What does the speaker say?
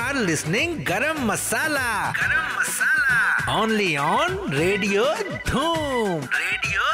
Are listening गरम मसाला। Only on radio धूम।